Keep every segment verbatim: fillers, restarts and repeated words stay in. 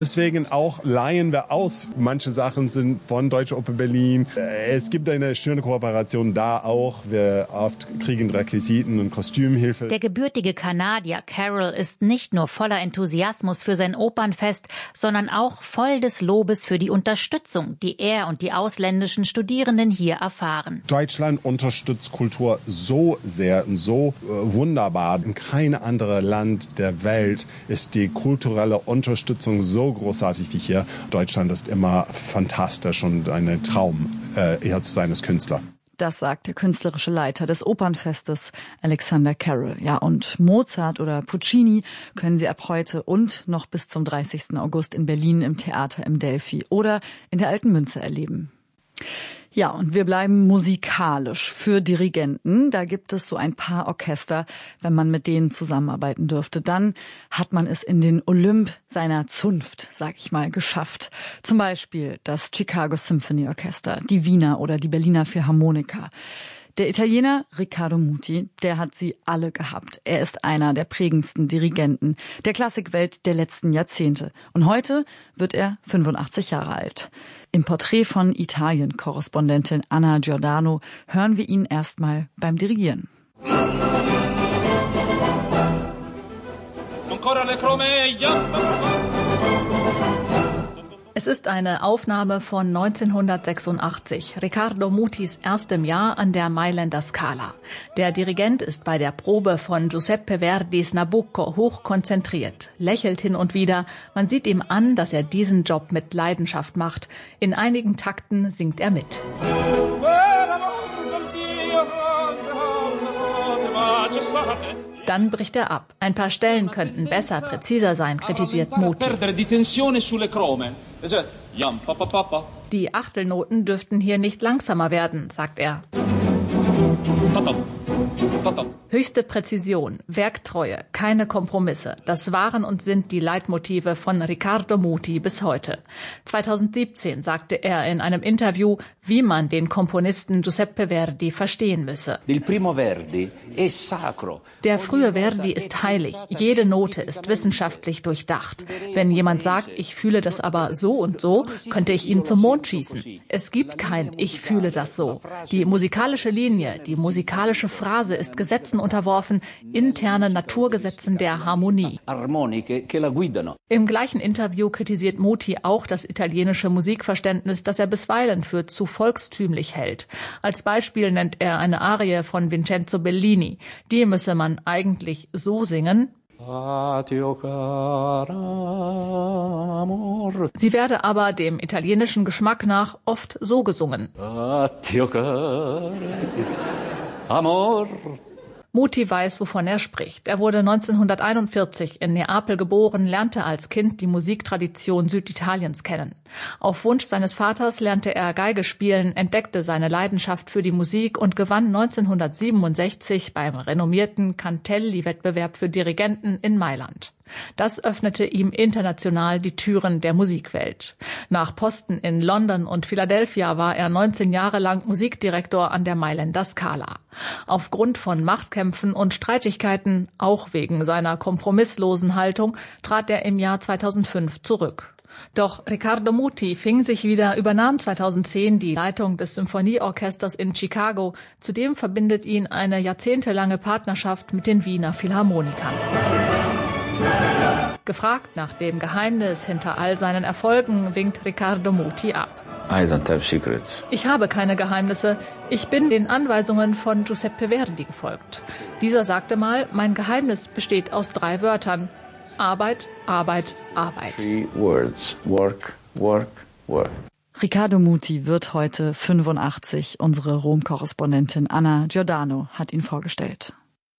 Deswegen auch leihen wir aus. Manche Sachen sind von Deutsche Oper Berlin. Es gibt eine schöne Kooperation da auch. Wir oft kriegen Requisiten und Kostümhilfe. Der gebürtige Kanadier Carroll ist nicht nur voller Enthusiasmus für sein Opernfest, sondern auch voll des Lobes für die Unterstützung, die er und die ausländischen Studierenden hier erfahren. Deutschland unterstützt Kultur so sehr und so äh, wunderbar. In keinem anderen Land der Welt ist die kulturelle Unterstützung so großartig wie hier. Deutschland ist immer fantastisch und ein Traum, äh, hier zu sein als Künstler. Das sagt der künstlerische Leiter des Opernfestes, Alexander Carroll. Ja, und Mozart oder Puccini können Sie ab heute und noch bis zum dreißigsten August in Berlin im Theater im Delphi oder in der Alten Münze erleben. Ja, und wir bleiben musikalisch. Für Dirigenten, da gibt es so ein paar Orchester. Wenn man mit denen zusammenarbeiten dürfte, dann hat man es in den Olymp seiner Zunft, sag ich mal, geschafft. Zum Beispiel das Chicago Symphony Orchester, die Wiener oder die Berliner Philharmoniker. Der Italiener Riccardo Muti, der hat sie alle gehabt. Er ist einer der prägendsten Dirigenten der Klassikwelt der letzten Jahrzehnte. Und heute wird er fünfundachtzig Jahre alt. Im Porträt von Italien-Korrespondentin Anna Giordano hören wir ihn erstmal beim Dirigieren. Es ist eine Aufnahme von neunzehnhundertsechsundachtzig, Riccardo Mutis erstem Jahr an der Mailänder Scala. Der Dirigent ist bei der Probe von Giuseppe Verdis Nabucco hoch konzentriert, lächelt hin und wieder. Man sieht ihm an, dass er diesen Job mit Leidenschaft macht. In einigen Takten singt er mit. Dann bricht er ab. Ein paar Stellen könnten besser, präziser sein, kritisiert Muti. Die Achtelnoten dürften hier nicht langsamer werden, sagt er. Höchste Präzision, Werktreue, keine Kompromisse. Das waren und sind die Leitmotive von Riccardo Muti bis heute. zweitausendsiebzehn sagte er in einem Interview, wie man den Komponisten Giuseppe Verdi verstehen müsse. Der frühe Verdi ist heilig. Jede Note ist wissenschaftlich durchdacht. Wenn jemand sagt, ich fühle das aber so und so, könnte ich ihn zum Mond schießen. Es gibt kein Ich fühle das so. Die musikalische Linie, die musikalische Phrase ist Gesetzen unterworfen, internen Naturgesetzen der Harmonie. Im gleichen Interview kritisiert Muti auch das italienische Musikverständnis, das er bisweilen für zu volkstümlich hält. Als Beispiel nennt er eine Arie von Vincenzo Bellini. Die müsse man eigentlich so singen. Sie werde aber dem italienischen Geschmack nach oft so gesungen. Muti weiß, wovon er spricht. Er wurde neunzehnhunderteinundvierzig in Neapel geboren, lernte als Kind die Musiktradition Süditaliens kennen. Auf Wunsch seines Vaters lernte er Geige spielen, entdeckte seine Leidenschaft für die Musik und gewann neunzehnhundertsiebenundsechzig beim renommierten Cantelli-Wettbewerb für Dirigenten in Mailand. Das öffnete ihm international die Türen der Musikwelt. Nach Posten in London und Philadelphia war er neunzehn Jahre lang Musikdirektor an der Mailänder Scala. Aufgrund von Machtkämpfen und Streitigkeiten, auch wegen seiner kompromisslosen Haltung, trat er im Jahr zweitausendfünf zurück. Doch Riccardo Muti fing sich wieder, übernahm zweitausendzehn die Leitung des Symphonieorchesters in Chicago. Zudem verbindet ihn eine jahrzehntelange Partnerschaft mit den Wiener Philharmonikern. Gefragt nach dem Geheimnis hinter all seinen Erfolgen, winkt Riccardo Muti ab. I don't have secrets. Ich habe keine Geheimnisse. Ich bin den Anweisungen von Giuseppe Verdi gefolgt. Dieser sagte mal, mein Geheimnis besteht aus drei Wörtern. Arbeit, Arbeit, Arbeit. Three words. Work, work, work. Riccardo Muti wird heute fünfundachtzig. Unsere Rom-Korrespondentin Anna Giordano hat ihn vorgestellt.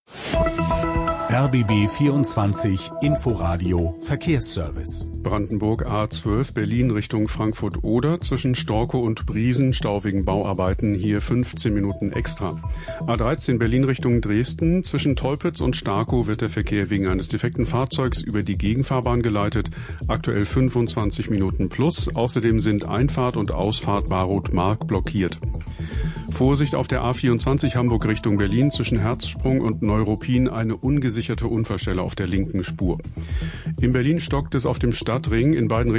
R B B vierundzwanzig Inforadio Verkehrsservice. Brandenburg A zwölf Berlin Richtung Frankfurt-Oder zwischen Storkow und Briesen stau wegen Bauarbeiten, hier fünfzehn Minuten extra. A dreizehn Berlin Richtung Dresden zwischen Tolpitz und Starkow wird der Verkehr wegen eines defekten Fahrzeugs über die Gegenfahrbahn geleitet, aktuell fünfundzwanzig Minuten plus. Außerdem sind Einfahrt und Ausfahrt Barroth-Mark blockiert. Vorsicht auf der A vierundzwanzig Hamburg Richtung Berlin zwischen Herzsprung und Neuruppin eine ungesicherte Unfallstelle auf der linken Spur. In Berlin stockt es auf dem Stadtring in beiden